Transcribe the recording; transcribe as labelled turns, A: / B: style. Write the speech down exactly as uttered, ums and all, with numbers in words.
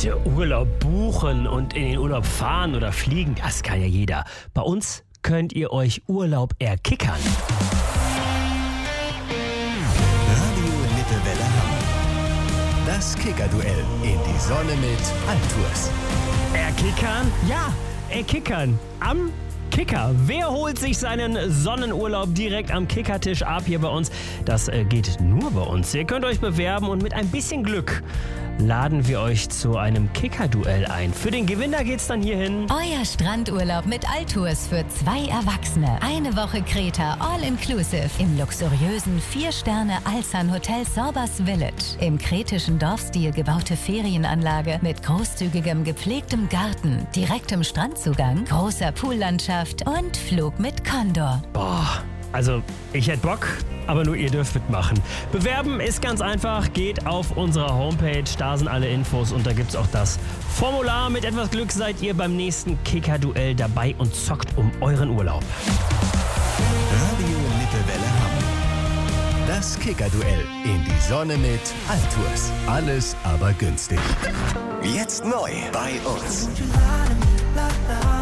A: Leute, Urlaub buchen und in den Urlaub fahren oder fliegen, das kann ja jeder. Bei uns könnt ihr euch Urlaub erkickern.
B: Radio Lippewelle Hammer. Das Kickerduell in die Sonne mit Altours.
A: Erkickern? Ja, erkickern. Am Kicker. Wer holt sich seinen Sonnenurlaub direkt am Kickertisch ab hier bei uns? Das äh, geht nur bei uns. Ihr könnt euch bewerben und mit ein bisschen Glück laden wir euch zu einem Kickerduell ein. Für den Gewinner geht's dann hierhin.
C: Euer Strandurlaub mit Altours für zwei Erwachsene. Eine Woche Kreta, all inclusive. Im luxuriösen vier-Sterne-Alsan Hotel Sorbas Village. Im kretischen Dorfstil gebaute Ferienanlage mit großzügigem gepflegtem Garten, direktem Strandzugang, großer Poollandschaft und Flug mit Condor.
A: Boah, also ich hätte Bock, aber nur ihr dürft mitmachen. Bewerben ist ganz einfach, geht auf unserer Homepage, da sind alle Infos und da gibt's auch das Formular. Mit etwas Glück seid ihr beim nächsten Kicker-Duell dabei und zockt um euren Urlaub.
B: Radio Lippewelle Hammer. Das Kickerduell in die Sonne mit Altours. Alles aber günstig. Jetzt neu bei uns.